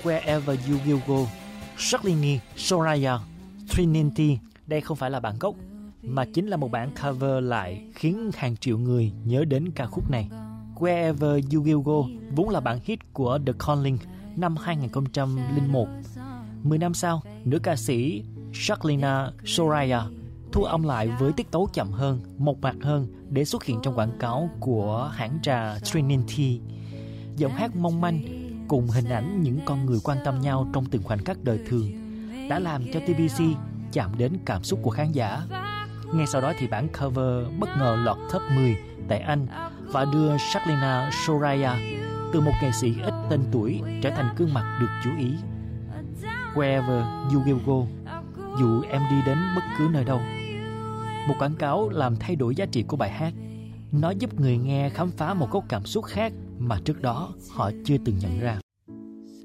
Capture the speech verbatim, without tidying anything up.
Wherever You Will Go, Jacqueline Soraya, Trinity. Đây không phải là bản gốc, mà chính là một bản cover lại khiến hàng triệu người nhớ đến ca khúc này. Wherever You Will Go vốn là bản hit của The Calling năm hai không không một. Mười năm sau, nữ ca sĩ Jacqueline Soraya thu âm lại với tiết tấu chậm hơn, mộc mạc hơn để xuất hiện trong quảng cáo của hãng trà Trinity. Giọng hát mong manh cùng hình ảnh những con người quan tâm nhau trong từng khoảnh khắc đời thường đã làm cho tê bê xê chạm đến cảm xúc của khán giả. Ngay sau đó thì bản cover bất ngờ lọt top mười tại Anh và đưa Jacqueline Soraya từ một nghệ sĩ ít tên tuổi trở thành gương mặt được chú ý. Wherever You Will Go, dù em đi đến bất cứ nơi đâu. Một quảng cáo làm thay đổi giá trị của bài hát. Nó giúp người nghe khám phá một góc cảm xúc khác mà trước đó họ chưa từng nhận ra.